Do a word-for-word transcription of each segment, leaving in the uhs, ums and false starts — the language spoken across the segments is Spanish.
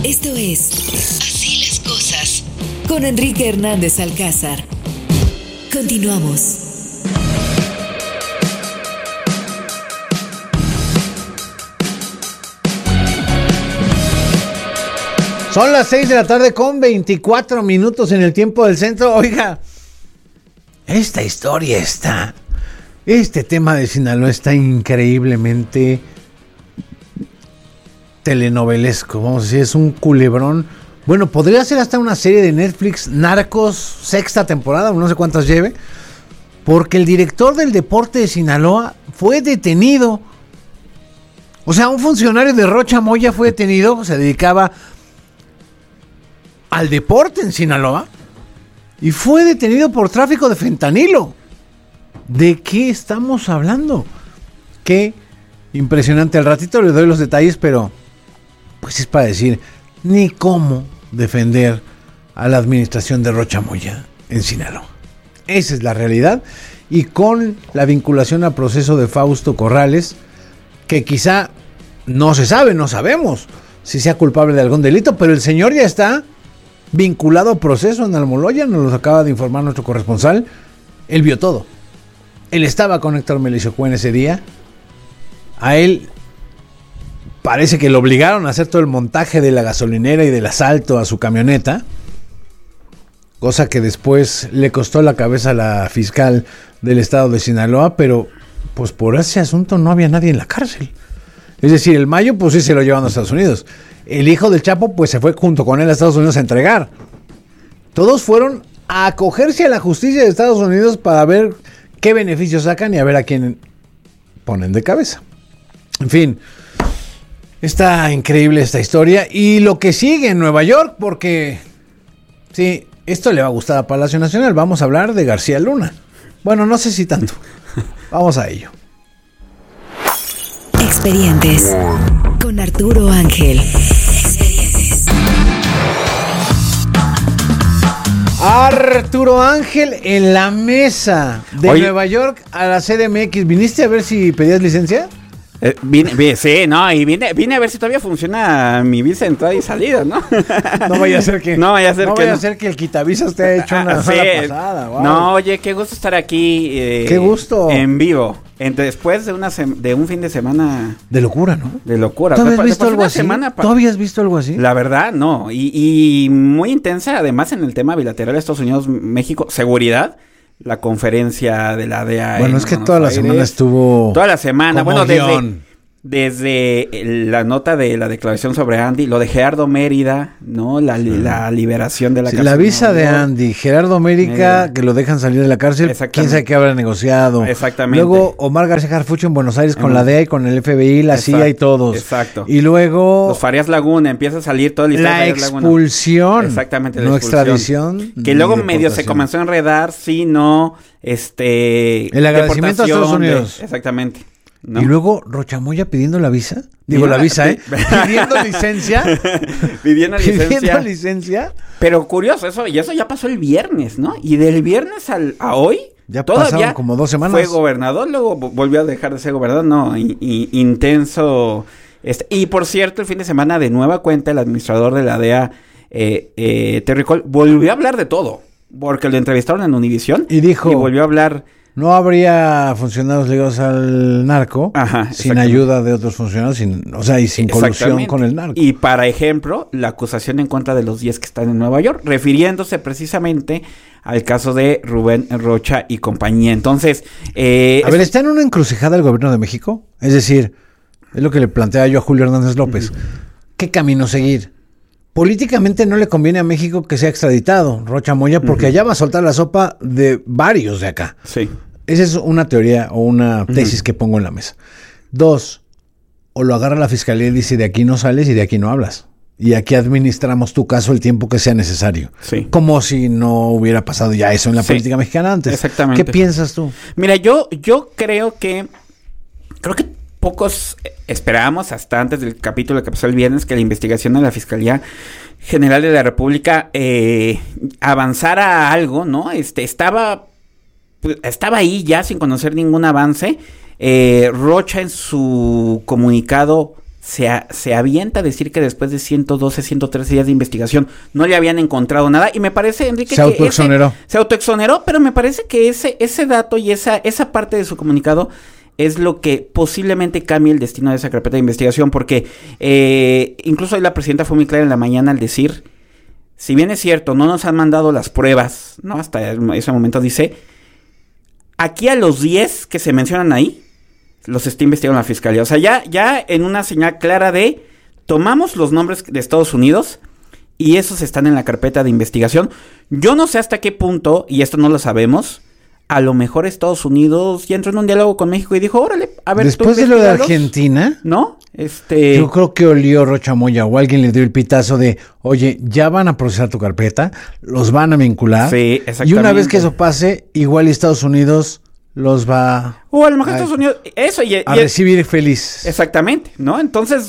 Esto es Así las Cosas con Enrique Hernández Alcázar. Continuamos. Son las seis de la tarde con veinticuatro minutos en el tiempo del centro. Oiga, esta historia está... Este tema de Sinaloa está increíblemente telenovelesco. Vamos a decir, es un culebrón. Bueno, podría ser hasta una serie de Netflix, Narcos, sexta temporada, no sé cuántas lleve. Porque el director del deporte de Sinaloa fue detenido. O sea, un funcionario de Rocha Moya fue detenido, se dedicaba al deporte en Sinaloa y fue detenido por tráfico de fentanilo. ¿De qué estamos hablando? Qué impresionante. Al ratito le doy los detalles, pero pues es para decir ni cómo defender a la administración de Rocha Moya en Sinaloa. Esa es la realidad. Y con la vinculación al proceso de Fausto Corrales, que quizá no se sabe, no sabemos si sea culpable de algún delito, pero el señor ya está vinculado a proceso en Almoloya, nos lo acaba de informar nuestro corresponsal. Él vio todo. Él estaba con Héctor Melizocue en ese día. A él parece que lo obligaron a hacer todo el montaje de la gasolinera y del asalto a su camioneta, cosa que después le costó la cabeza a la fiscal del estado de Sinaloa, pero pues por ese asunto no había nadie en la cárcel. Es decir, el Mayo pues sí se lo llevan a Estados Unidos. El hijo del Chapo pues se fue junto con él a Estados Unidos a entregar. Todos fueron a acogerse a la justicia de Estados Unidos para ver qué beneficios sacan y a ver a quién ponen de cabeza. En fin, está increíble esta historia y lo que sigue en Nueva York, porque sí, esto le va a gustar a Palacio Nacional. Vamos a hablar de García Luna. Bueno, no sé si tanto. Vamos a ello. Expedientes con Arturo Ángel. Arturo Ángel en la mesa de Oye, Nueva York a la C D M X. ¿Viniste a ver si pedías licencia? Eh, vine, vine, sí, no, y vine, vine a ver si todavía funciona mi visa de entrada y salida, ¿no? No vaya a ser que no vaya a ser, no que, vaya no. a ser que el quitavisas te haya hecho una Ah, mala sí. pasada. Wow. No, oye, qué gusto estar aquí. Eh, Qué gusto. En vivo. En, después de una sem- de un fin de semana De locura, ¿no? de locura. ¿Tú habías Después- visto después de algo una así? semana pa- ¿Tú habías visto algo así? La verdad, no. Y, y muy intensa, además, en el tema bilateral Estados Unidos-México. Seguridad. La conferencia de la D E A. Bueno, en es que Buenos toda la Aires. semana estuvo Toda la semana. como Bueno, desde... guión. Desde el- la nota de la declaración sobre Andy, lo de Gerardo Mérida, ¿no? La, li- la liberación de la Sí, cárcel. la visa No, de no. Andy, Gerardo América, Eh, que lo dejan salir de la cárcel, exactamente. quién sabe qué habrá negociado. Exactamente. Luego Omar García Harfuch en Buenos Aires con Mm. la D E A y con el F B I, la C I A y Exacto, todos. exacto. Y luego Los Farías Laguna, empieza a salir todo el listado la de Farías Laguna. expulsión, Exactamente, la no expulsión. extradición. Que ni luego medio se deportación. comenzó a enredar, sí, no, este... El agradecimiento a Estados deportación de- Unidos. exactamente. ¿no? Y luego Rochamoya pidiendo la visa. Digo, Pidiendo la la- visa, ¿eh? pi- Pidiendo licencia. Pidiendo licencia. Pidiendo licencia. Pero curioso, eso, y eso ya pasó el viernes, ¿no? Y del viernes al, a hoy, Ya todavía pasaron como dos semanas. fue gobernador, luego vo- volvió a dejar de ser gobernador, no, y, y- intenso. Este, y por cierto, el fin de semana, de nueva cuenta, el administrador de la D E A, eh, eh, Terry Cole, volvió a hablar de todo, porque lo entrevistaron en Univisión. Y dijo- Y volvió a hablar... No habría funcionarios ligados al narco Ajá, sin exactamente. ayuda de otros funcionarios, sin, o sea, y sin colusión Exactamente. con el narco. Y para ejemplo, la acusación en contra de los diez que están en Nueva York, refiriéndose precisamente al caso de Rubén Rocha y compañía. Entonces, eh, A ver, ¿está en una encrucijada el gobierno de México? Es decir, es lo que le planteaba yo a Julio Hernández López. Uh-huh. ¿Qué camino seguir? Políticamente no le conviene a México que sea extraditado Rocha Moya, porque uh-huh. allá va a soltar la sopa de varios de acá. Sí. Esa es una teoría o una tesis uh-huh. que pongo en la mesa. Dos, o lo agarra la fiscalía y dice, de aquí no sales y de aquí no hablas. Y aquí administramos tu caso el tiempo que sea necesario. Sí. Como si no hubiera pasado ya eso en la sí. política mexicana antes. Exactamente. ¿Qué piensas tú? Mira, yo, yo creo que... Creo que pocos esperábamos hasta antes del capítulo que pasó el viernes que la investigación de la Fiscalía General de la República eh, avanzara a algo, ¿no? Este, estaba... Estaba ahí ya sin conocer ningún avance. Eh, Rocha en su comunicado se, a, se avienta a decir que después de ciento doce, ciento trece días de investigación no le habían encontrado nada. Y me parece, Enrique, se que autoexoneró. Ese, se autoexoneró, pero me parece que ese, ese dato y esa, esa parte de su comunicado es lo que posiblemente cambie el destino de esa carpeta de investigación, porque eh, incluso hoy la presidenta fue muy clara en la mañana al decir, si bien es cierto, no nos han mandado las pruebas, ¿no? Hasta ese momento dice, aquí a los diez que se mencionan ahí, los está investigando la fiscalía. O sea, ya, ya en una señal clara de, tomamos los nombres de Estados Unidos y esos están en la carpeta de investigación. Yo no sé hasta qué punto, y esto no lo sabemos, a lo mejor Estados Unidos ya entró en un diálogo con México y dijo, órale, a ver, después de lo de Argentina, ¿no? Este... Yo creo que olió Rocha Moya o alguien le dio el pitazo de, oye, ya van a procesar tu carpeta, los van a vincular. Sí, exactamente. Y una vez que eso pase, igual Estados Unidos los va o a lo mejor a, Estados Unidos, eso y, a y recibir feliz. Exactamente, ¿no? Entonces,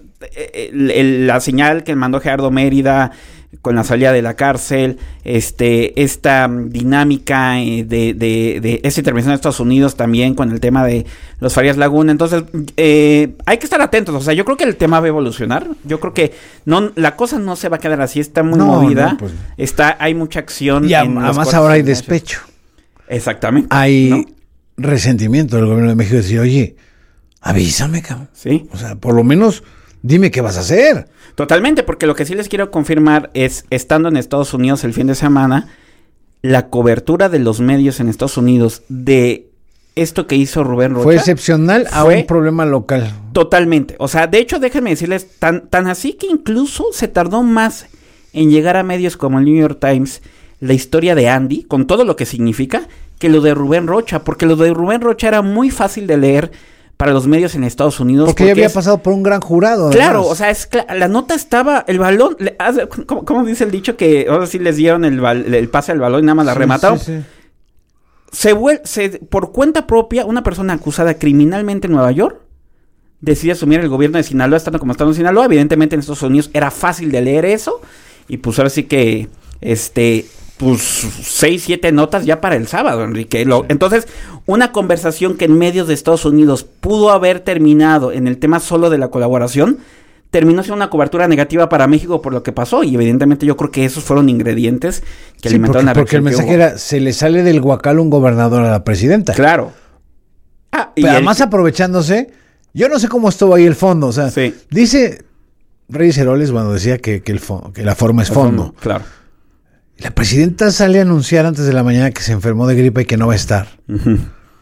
el, el, la señal que mandó Gerardo Mérida con la salida de la cárcel, este, esta dinámica de, de, de esa intervención de Estados Unidos también con el tema de los Farías Laguna. Entonces, eh, hay que estar atentos. O sea, yo creo que el tema va a evolucionar. Yo creo que no, la cosa no se va a quedar así, está muy no, movida. No, pues, está, hay mucha acción. Y en además ahora hay despecho. Exactamente. Hay ¿no? resentimiento del gobierno de México de decir, oye, avísame, cabrón. Sí. O sea, por lo menos dime qué vas a hacer. Totalmente, porque lo que sí les quiero confirmar es, estando en Estados Unidos el fin de semana, la cobertura de los medios en Estados Unidos de esto que hizo Rubén Rocha fue excepcional a un problema local. Totalmente. O sea, de hecho, déjenme decirles, tan, tan así que incluso se tardó más en llegar a medios como el New York Times la historia de Andy, con todo lo que significa, que lo de Rubén Rocha, porque lo de Rubén Rocha era muy fácil de leer para los medios en Estados Unidos. Porque, porque ya había es, pasado por un gran jurado. Claro, además. O sea, es la nota estaba, el balón, le, ¿cómo, ¿cómo dice el dicho? Que ahora sí les dieron el, el pase al balón y nada más la sí, remataron. Sí, sí. Se, vuel, se por cuenta propia, una persona acusada criminalmente en Nueva York decide asumir el gobierno de Sinaloa, estando como estando en Sinaloa. Evidentemente en Estados Unidos era fácil de leer eso. Y pues ahora sí que, este... pues seis, siete notas ya para el sábado, Enrique. Lo, entonces, una conversación que en medios de Estados Unidos pudo haber terminado en el tema solo de la colaboración, terminó siendo una cobertura negativa para México por lo que pasó. Y evidentemente yo creo que esos fueron ingredientes que sí, alimentaron porque, la porque el mensaje era, se le sale del guacal un gobernador a la presidenta. Claro. Ah, y Pero además el... aprovechándose, yo no sé cómo estuvo ahí el fondo. O sea, sí. dice Reyes Heroles, bueno, decía que, que, el fo- que la forma es el fondo. fondo. Claro. La presidenta sale a anunciar antes de la mañana que se enfermó de gripa y que no va a estar. Uh-huh.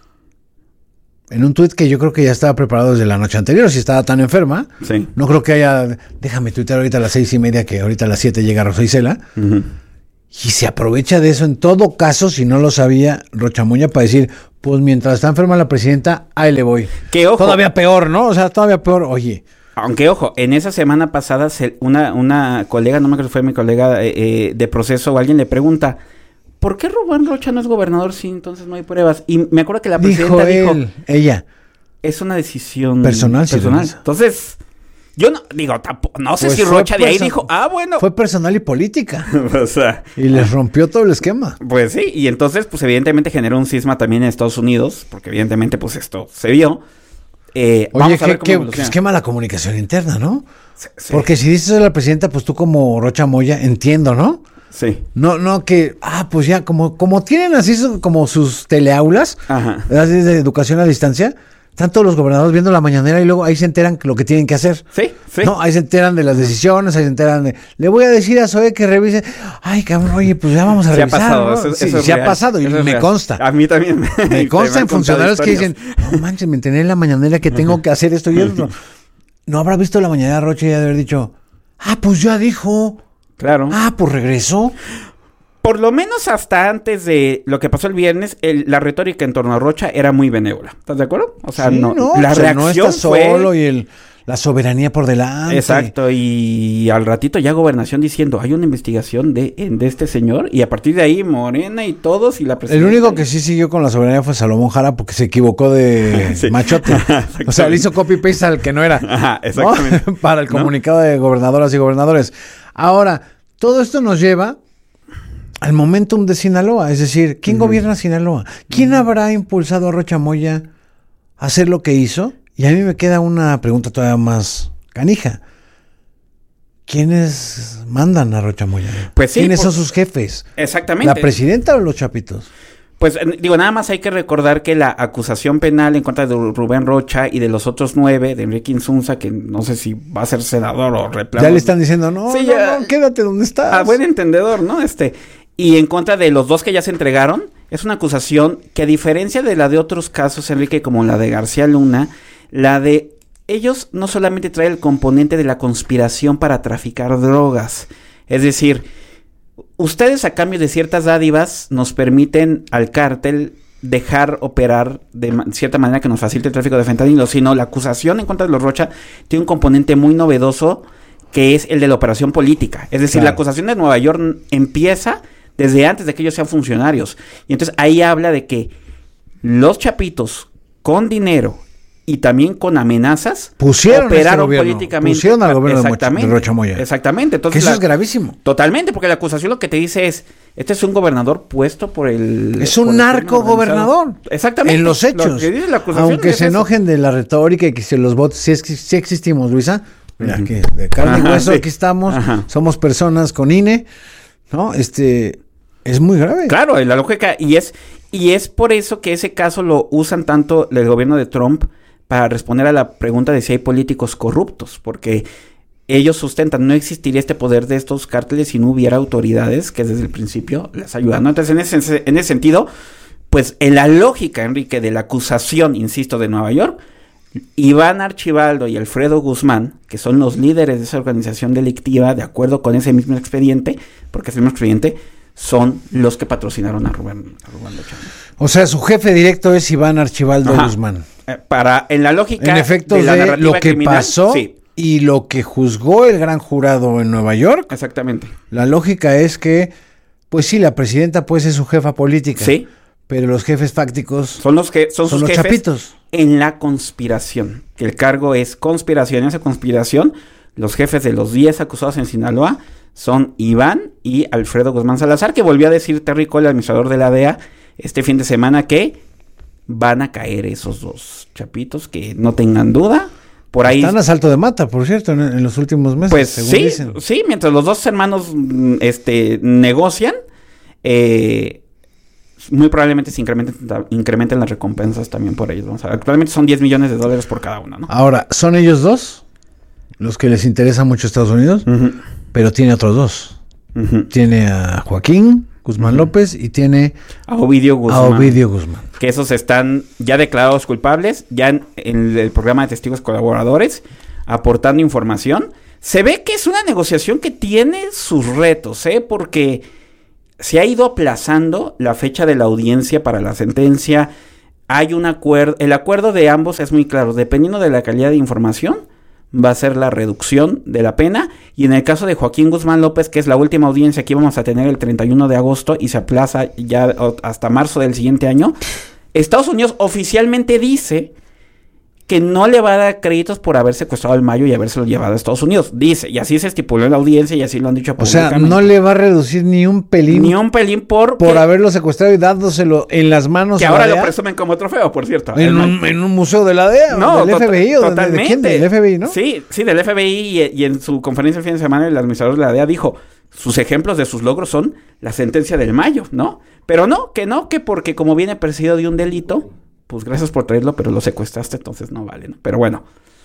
En un tuit que yo creo que ya estaba preparado desde la noche anterior, si estaba tan enferma. Sí. No creo que haya... Déjame tuitear ahorita a las seis y media, que ahorita a las siete llega Rosa Isela. Uh-huh. Y se aprovecha de eso en todo caso, si no lo sabía Rocha Moya, para decir, pues mientras está enferma la presidenta, ahí le voy. Que ojo. Todavía peor, ¿no? O sea, todavía peor. Oye... Aunque, ojo, en esa semana pasada se, una, una colega, no me acuerdo si fue mi colega eh, de proceso o alguien le pregunta, ¿por qué Rubén Rocha no es gobernador si entonces no hay pruebas? Y me acuerdo que la presidenta dijo... Dijo él, ella. Es una decisión... Personal. Personal. Sí, entonces, yo no, digo, tampoco, no sé pues si Rocha de ahí dijo, ah, bueno... Fue personal y política. O sea... Y les rompió todo el esquema. Pues sí, y entonces, pues evidentemente generó un cisma también en Estados Unidos, porque evidentemente, pues esto se vio... Eh, Oye, vamos a ver qué, qué esquema la comunicación interna, ¿no? Sí, sí. Porque si dices a la presidenta, pues tú como Rocha Moya, entiendo, ¿no? Sí. No, no que, ah, pues ya, como, como tienen así su, como sus teleaulas, ajá, de educación a distancia, están todos los gobernadores viendo la mañanera y luego ahí se enteran lo que tienen que hacer. Sí, sí. No, ahí se enteran de las decisiones, ahí se enteran de, le voy a decir a Zoe que revise. Ay, cabrón, oye, pues ya vamos a se revisar. Ha pasado, ¿no? eso, sí, eso se real, ha pasado y me real. consta. A mí también. Me, me consta en funcionarios que dicen, no manches, me enteré en la mañanera que tengo que hacer esto y esto. No habrá visto la mañanera Rocha y ya de haber dicho, ah, pues ya dijo. Claro. Ah, pues regresó. Por lo menos hasta antes de lo que pasó el viernes, el, la retórica en torno a Rocha era muy benévola. ¿Estás de acuerdo? O sea, sí, no, no, la pues reacción no está fue... solo y el, la soberanía por delante. Exacto, y al ratito ya Gobernación diciendo, hay una investigación de, de este señor, y a partir de ahí Morena y todos y la presidenta. El único que sí siguió con la soberanía fue Salomón Jara porque se equivocó de sí. machote. O sea, le hizo copy-paste al que no era. Ajá, exactamente. ¿No? Para el comunicado, ¿no?, de gobernadoras y gobernadores. Ahora, todo esto nos lleva al momentum de Sinaloa, es decir, ¿quién uh-huh. gobierna Sinaloa? ¿Quién uh-huh. habrá impulsado a Rocha Moya a hacer lo que hizo? Y a mí me queda una pregunta todavía más canija. ¿Quiénes mandan a Rocha Moya? Pues sí, ¿Quiénes por... son sus jefes? Exactamente. ¿La presidenta o los chapitos? Pues digo, nada más hay que recordar que la acusación penal en contra de Rubén Rocha y de los otros nueve, de Enrique Insunza, que no sé si va a ser senador o replano. Ya le están diciendo, no, sí, no, ya, no, quédate donde estás. A buen entendedor, ¿no? Este, y en contra de los dos que ya se entregaron, es una acusación que a diferencia de la de otros casos, Enrique, como la de García Luna, la de ellos no solamente trae el componente de la conspiración para traficar drogas, es decir, ustedes a cambio de ciertas dádivas nos permiten al cártel dejar operar de ma- cierta manera que nos facilite el tráfico de fentanilo, sino la acusación en contra de los Rocha tiene un componente muy novedoso que es el de la operación política. Es decir, claro, la acusación de Nueva York empieza desde antes de que ellos sean funcionarios. Y entonces ahí habla de que los chapitos con dinero y también con amenazas pusieron operaron este gobierno, pusieron pusieron al gobierno exactamente, de Rocha Moya. Exactamente. Entonces, que eso la, es gravísimo. Totalmente, porque la acusación lo que te dice es, este es un gobernador puesto por el... Es un narco gobernador. Exactamente. En los hechos. Lo que dice la acusación aunque es se eso. enojen de la retórica y que se los votos, si, es, si existimos, Luisa, mira, uh-huh. que de carne y hueso, sí. Aquí estamos, Ajá. somos personas con I N E, ¿no? Este, es muy grave. Claro, la lógica, y es, y es por eso que ese caso lo usan tanto el gobierno de Trump para responder a la pregunta de si hay políticos corruptos, porque ellos sustentan, no existiría este poder de estos cárteles si no hubiera autoridades que desde el principio les ayudan, ¿no? Entonces, en ese, en ese sentido, pues en la lógica, Enrique, de la acusación, insisto, de Nueva York, Iván Archibaldo y Alfredo Guzmán, que son los líderes de esa organización delictiva, de acuerdo con ese mismo expediente, porque es el mismo expediente, son los que patrocinaron a Rubén, a Rubén Rocha. O sea, su jefe directo es Iván Archibaldo Ajá. Guzmán. Para, en la lógica en efecto de, la de lo que criminal, pasó sí. y lo que juzgó el gran jurado en Nueva York. Exactamente. La lógica es que, pues sí, la presidenta puede ser su jefa política. Sí. Pero los jefes fácticos son los que son, son sus los jefes chapitos. En la conspiración. Que el cargo es conspiración. En esa conspiración, los jefes de los diez acusados en Sinaloa son Iván y Alfredo Guzmán Salazar, que volvió a decir Terry Cole, el administrador de la D E A, este fin de semana que van a caer esos dos chapitos, que no tengan duda. Por ahí están a salto de mata, por cierto, en, en los últimos meses. Pues según sí, dicen. sí, mientras los dos hermanos este, negocian, eh, muy probablemente se incrementen, incrementen las recompensas también por ellos. Vamos a ver. Actualmente son diez millones de dólares por cada uno, ¿no? Ahora, ¿son ellos dos los que les interesa mucho Estados Unidos? Uh-huh. Pero tiene otros dos. Uh-huh. Tiene a Joaquín Guzmán uh-huh. López y tiene a Ovidio Guzmán. A Ovidio Guzmán. Que esos están ya declarados culpables, ya en, en el programa de testigos colaboradores, aportando información. Se ve que es una negociación que tiene sus retos, ¿eh? Porque se ha ido aplazando la fecha de la audiencia para la sentencia. Hay un acuerdo, el acuerdo de ambos es muy claro, dependiendo de la calidad de información, va a ser la reducción de la pena. Y en el caso de Joaquín Guzmán López, que es la última audiencia que íbamos a tener el treinta y uno de agosto y se aplaza ya hasta marzo del siguiente año, Estados Unidos oficialmente dice que no le va a dar créditos por haber secuestrado al Mayo y habérselo llevado a Estados Unidos. Dice, y así se estipuló en la audiencia y así lo han dicho públicamente. O sea, no le va a reducir ni un pelín. Ni un pelín por... Por haberlo secuestrado y dándoselo en las manos que a la ahora D E A. Lo presumen como trofeo, por cierto. En, un, en un museo de la D E A, no, del to- F B I. ¿O totalmente. ¿De, de quién? Del F B I, ¿no? Sí, sí, del F B I y, y en su conferencia el fin de semana el administrador de la D E A dijo, sus ejemplos de sus logros son la sentencia del Mayo, ¿no? Pero no, que no, que porque como viene perseguido de un delito... pues gracias por traerlo, pero lo secuestraste, entonces no vale, ¿no? Pero bueno,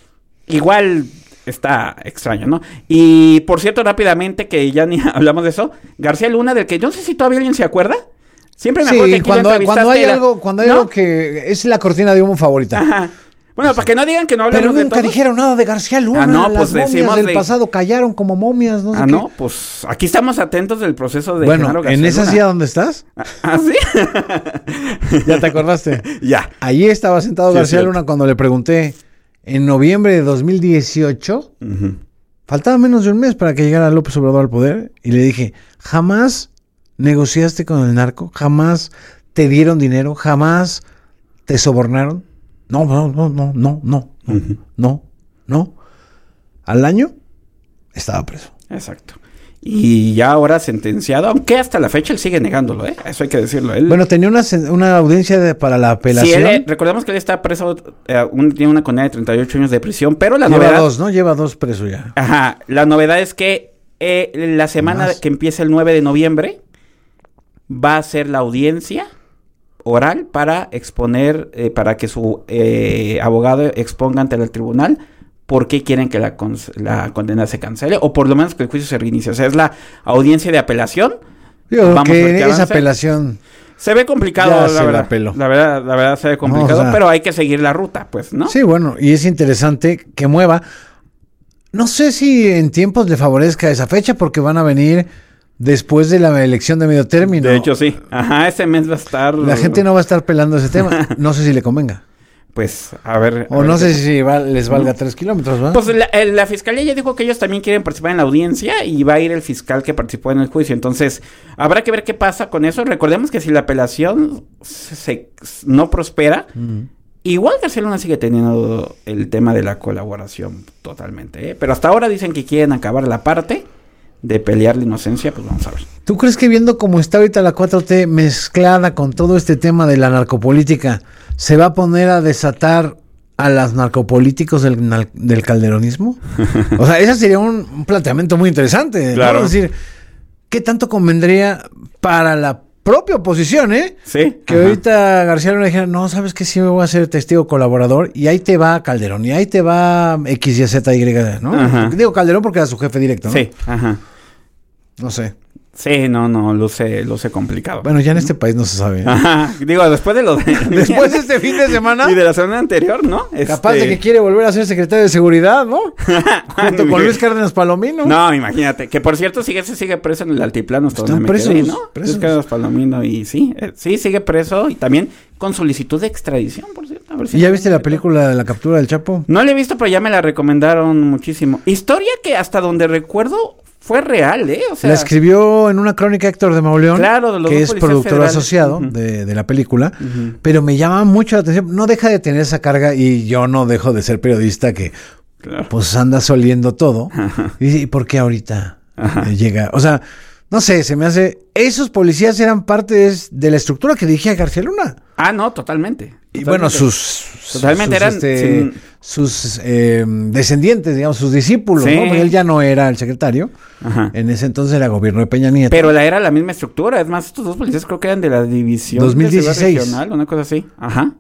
igual está extraño, ¿no? Y por cierto, rápidamente, que ya ni hablamos de eso, García Luna, del que yo no sé si todavía alguien se acuerda. Siempre me sí, acuerdo que aquí cuando, lo cuando hay la... algo, cuando hay ¿no? algo que es la cortina de humo favorita. Ajá. Bueno, sí. Para que no digan que no hablamos pero de nunca todos. dijeron nada de García Luna. Ah, no, las pues momias decimos del de... pasado callaron como momias, no sé Ah, qué. no, pues aquí estamos atentos del proceso de bueno, Genaro García en esa Luna. silla donde estás. ¿Ah, sí? ¿Ya te acordaste? Ya. Allí estaba sentado sí, García Luna cuando le pregunté en noviembre de dos mil dieciocho. Uh-huh. Faltaba menos de un mes para que llegara López Obrador al poder y le dije, ¿jamás negociaste con el narco? ¿Jamás te dieron dinero? ¿Jamás te sobornaron? No, no, no, no, no, no, uh-huh. no, no. Al año estaba preso. Exacto. Y ya ahora sentenciado, aunque hasta la fecha él sigue negándolo, ¿eh? Eso hay que decirlo. Él, bueno, tenía una, una audiencia de, para la apelación. Sí, él, recordemos que él está preso, eh, un, tiene una condena de treinta y ocho años de prisión, pero la Lleva novedad... dos, ¿no? Lleva dos presos ya. Ajá, la novedad es que eh, la semana Más. que empieza el nueve de noviembre va a ser la audiencia oral para exponer, eh, para que su eh, abogado exponga ante el tribunal por qué quieren que la, con, la condena se cancele, o por lo menos que el juicio se reinicie. O sea, es la audiencia de apelación. Digo, Vamos a ver que qué esa avance. apelación... Se ve complicado, Ya la se la verdad. peló. La verdad, la verdad se ve complicado, No, o sea, pero hay que seguir la ruta, pues, ¿no? Sí, bueno, y es interesante que mueva. No sé si en tiempos le favorezca esa fecha, porque van a venir después de la elección de medio término. De hecho, sí. Ajá, ese mes va a estar... La gente no va a estar pelando ese tema. No sé si le convenga. Pues, a ver... a O ver no qué sé pasa. si va- les valga tres kilómetros, ¿verdad? Pues la, eh, la fiscalía ya dijo que ellos también quieren participar en la audiencia y va a ir el fiscal que participó en el juicio. Entonces, habrá que ver qué pasa con eso. Recordemos que si la apelación se, se- no prospera, Ujú. igual García Luna sigue teniendo el tema de la colaboración totalmente, ¿eh? Pero hasta ahora dicen que quieren acabar la parte de pelear la inocencia, pues vamos a ver. ¿Tú crees que viendo cómo está ahorita la cuatro T mezclada con todo este tema de la narcopolítica, se va a poner a desatar a los narcopolíticos del, nar- del calderonismo? O sea, ese sería un, un planteamiento muy interesante, ¿no? Claro. Es decir, ¿qué tanto convendría para la propia oposición, eh? Sí. Que ajá. ahorita García Luna dijera, no, ¿sabes qué? Sí me voy a ser testigo colaborador, y ahí te va Calderón, y ahí te va X, Y, Z, Y, ¿no? Ajá. Digo Calderón porque era su jefe directo, ¿no? Sí, ajá. No sé. Sí, no, no, luce, luce complicado. Bueno, ya en este país no se sabe. ¿eh? Ajá. Digo, después de lo de... Después de este fin de semana, Y de la semana anterior, ¿no? capaz Este- de que quiere volver a ser secretario de seguridad, ¿no? Junto con Luis Cárdenas Palomino. No, imagínate. Que por cierto, sigue, se sigue preso en el altiplano. hasta Están donde me quedé, presos, ¿no? presos. Luis Cárdenas Palomino. Y sí, eh, sí, sigue preso. Y también con solicitud de extradición, por cierto. A ver si ¿Y ya viste la película de la captura del Chapo? No la he visto, pero ya me la recomendaron muchísimo. Historia que hasta donde recuerdo fue real, ¿eh? O sea, La escribió en una crónica Héctor de Mauleón, Claro, de los que dos es policías productor federales. asociado Ujú. de, de la película, Ujú. pero me llama mucho la atención. No deja de tener esa carga, y yo no dejo de ser periodista que claro. pues anda soliendo todo. Y dice, ¿y por qué ahorita eh, llega? O sea, no sé, se me hace... Esos policías eran parte de, de la estructura que dirigía García Luna. Ah, no, totalmente. Y bueno, Totalmente. sus... Totalmente sus, eran este, sin- sus eh, descendientes, digamos, sus discípulos, Sí. ¿no? Porque él ya no era el secretario. Ajá. En ese entonces era gobierno de Peña Nieto. Pero la era la misma estructura. Es más, estos dos policías creo que eran de la división dos mil de seguridad dieciséis. regional, una cosa así. Ajá.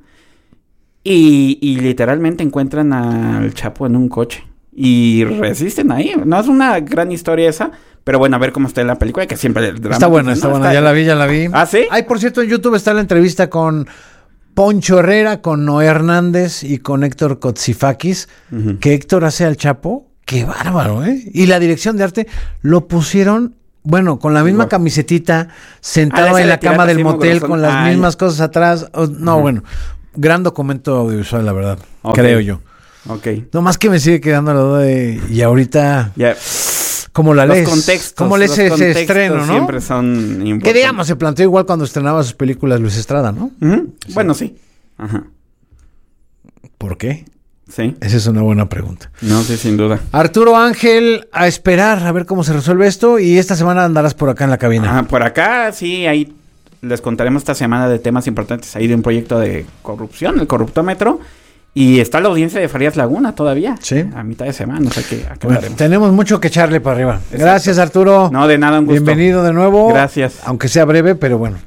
Y, y literalmente encuentran al Chapo en un coche. Y resisten ahí. No es una gran historia esa. Pero bueno, a ver cómo está en la película, que siempre... el drama, Está buena, ¿no? está buena. Ya la vi, ya la vi. ¿Ah, sí? Ay, por cierto, en YouTube está la entrevista con Poncho Herrera, con Noé Hernández y con Héctor Kotsifakis, Ujú. que Héctor hace al Chapo. Qué bárbaro, ¿eh? Y la dirección de arte lo pusieron, bueno, con la misma Igual. camisetita, Ah, sentado esa en le la cama tiraste del así muy motel, grosón. con las Ay. mismas cosas atrás. O- no, Ajá. bueno, gran documento audiovisual, la verdad, Ok. creo yo. Ok. No más que me sigue quedando la duda de... Y ahorita, Ya. ¿cómo la Los lees? contextos. ¿Cómo lees los ese contextos estreno, no? siempre son importantes. Que digamos, se planteó igual cuando estrenaba sus películas Luis Estrada, ¿no? Ujú. Bueno, sí. Ajá. ¿Por qué? Sí. Esa es una buena pregunta. No, sí, sin duda. Arturo Ángel, a esperar a ver cómo se resuelve esto, y esta semana andarás por acá en la cabina. Ajá, por acá, sí, ahí les contaremos esta semana de temas importantes ahí de un proyecto de corrupción, el Corruptómetro. Y está la audiencia de Farías Laguna todavía. Sí. A mitad de semana, o sea que acá Bueno, estaremos. tenemos mucho que echarle para arriba. Gracias, Arturo. No, de nada, un gusto. Bienvenido de nuevo. Gracias. Aunque sea breve, pero bueno.